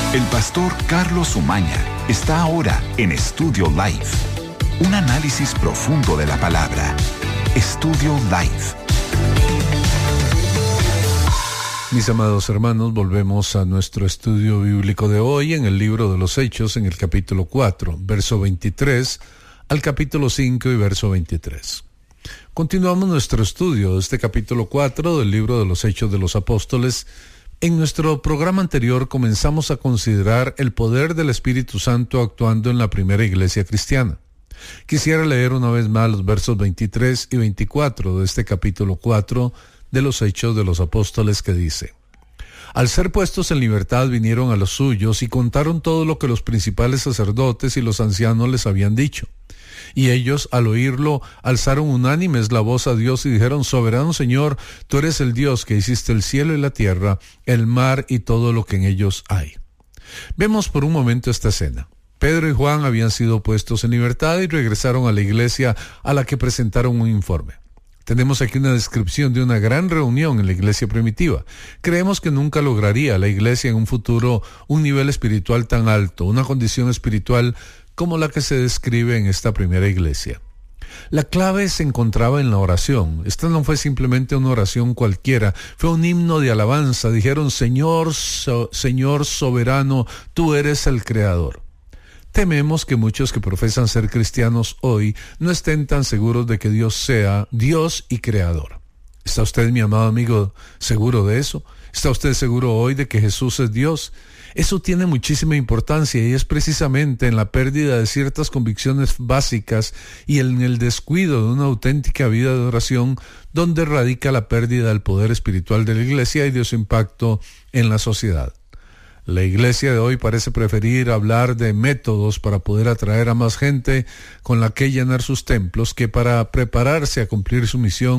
El pastor Carlos Umaña está ahora en Estudio Live. Un análisis profundo de la palabra. Estudio Live. Mis amados hermanos, volvemos a nuestro estudio bíblico de hoy en el libro de los Hechos, en el capítulo 4, verso 23, al capítulo 5 y verso 23. Continuamos nuestro estudio de este capítulo 4 del libro de los Hechos de los Apóstoles. En nuestro programa anterior comenzamos a considerar el poder del Espíritu Santo actuando en la primera iglesia cristiana. Quisiera leer una vez más los versos 23 y 24 de este capítulo 4 de los Hechos de los Apóstoles, que dice: Al ser puestos en libertad vinieron a los suyos y contaron todo lo que los principales sacerdotes y los ancianos les habían dicho. Y ellos, al oírlo, alzaron unánimes la voz a Dios y dijeron: Soberano Señor, tú eres el Dios que hiciste el cielo y la tierra, el mar y todo lo que en ellos hay. Vemos por un momento esta escena. Pedro y Juan habían sido puestos en libertad y regresaron a la iglesia, a la que presentaron un informe. Tenemos aquí una descripción de una gran reunión en la iglesia primitiva. Creemos que nunca lograría la iglesia en un futuro un nivel espiritual tan alto, una condición espiritual como la que se describe en esta primera iglesia. La clave se encontraba en la oración. Esta no fue simplemente una oración cualquiera, fue un himno de alabanza. Dijeron: Señor soberano, tú eres el Creador. Tememos que muchos que profesan ser cristianos hoy no estén tan seguros de que Dios sea Dios y Creador. ¿Está usted, mi amado amigo, seguro de eso? ¿Está usted seguro hoy de que Jesús es Dios? Eso tiene muchísima importancia y es precisamente en la pérdida de ciertas convicciones básicas y en el descuido de una auténtica vida de oración donde radica la pérdida del poder espiritual de la iglesia y de su impacto en la sociedad. La iglesia de hoy parece preferir hablar de métodos para poder atraer a más gente con la que llenar sus templos que para prepararse a cumplir su misión